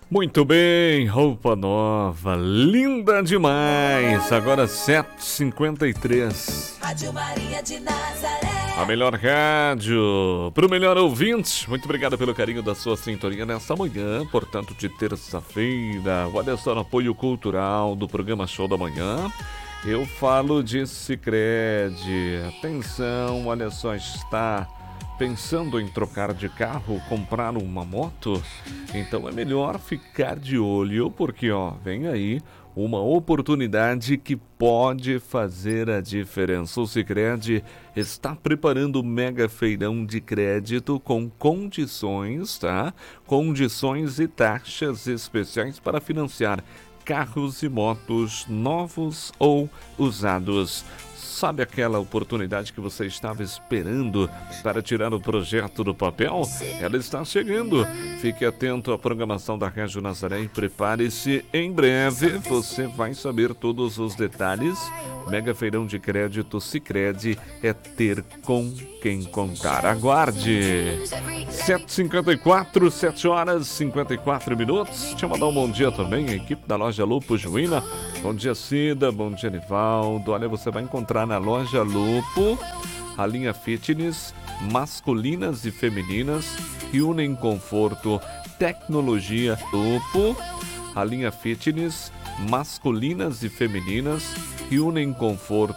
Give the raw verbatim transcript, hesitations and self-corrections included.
Muito bem, roupa nova, linda demais. Agora sete e cinquenta e três. Rádio Maria de Nazaré. A melhor rádio, pro melhor ouvinte. Muito obrigado pelo carinho da sua sintonia nesta manhã, portanto, de terça-feira. Olha só, no apoio cultural do programa Show da Manhã. Eu falo de Sicredi. Atenção, olha só, está pensando em trocar de carro, comprar uma moto? Então é melhor ficar de olho, porque ó, vem aí uma oportunidade que pode fazer a diferença. O Sicredi está preparando o mega feirão de crédito com condições, tá? Condições e taxas especiais para financiar carros e motos novos ou usados. Sabe aquela oportunidade que você estava esperando para tirar o projeto do papel? Ela está chegando. Fique atento à programação da Rádio Nazaré e prepare-se. Em breve você vai saber todos os detalhes. Mega Feirão de Crédito Sicredi é ter com quem contar. Aguarde! sete e cinquenta e quatro, sete horas e cinquenta e quatro minutos. Deixa eu mandar um bom dia também à equipe da loja Lupo Juína. Bom dia, Cida. Bom dia, Nivaldo. Olha, você vai encontrar na loja Lupo a linha fitness masculinas e femininas que unem conforto, tecnologia. Lupo, a linha fitness masculinas e femininas que unem conforto,